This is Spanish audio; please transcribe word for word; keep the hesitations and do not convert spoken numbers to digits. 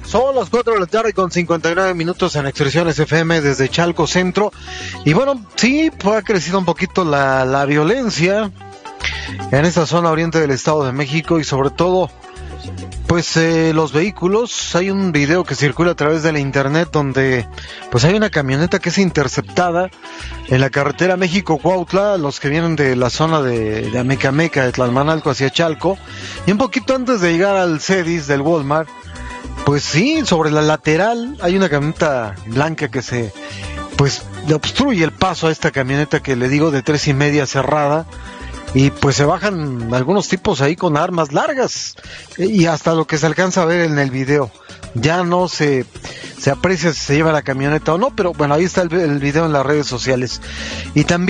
Son las cuatro de la tarde con cincuenta y nueve minutos en Expresiones F M desde Chalco Centro. Y bueno, sí, pues ha crecido un poquito la, la violencia en esta zona oriente del Estado de México y sobre todo, pues eh, los vehículos. Hay un video que circula a través de la internet donde pues hay una camioneta que es interceptada en la carretera México-Cuautla, los que vienen de la zona de, de Amecameca, de Tlalmanalco hacia Chalco, y un poquito antes de llegar al Cedis del Walmart. Pues sí, sobre la lateral hay una camioneta blanca que se, pues, le obstruye el paso a esta camioneta que le digo de tres y media cerrada, y pues se bajan algunos tipos ahí con armas largas, y hasta lo que se alcanza a ver en el video. Ya no se, se aprecia si se lleva la camioneta o no, pero bueno, ahí está el, el video en las redes sociales. Y también